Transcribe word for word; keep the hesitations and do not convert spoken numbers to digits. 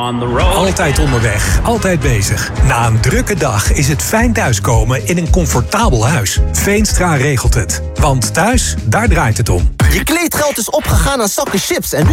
on the road. Altijd onderweg, altijd bezig. Na een drukke dag is het fijn thuiskomen in een comfortabel huis. Veenstra regelt het. Want thuis, daar draait het om. Je kleedgeld is opgegaan aan zakken chips en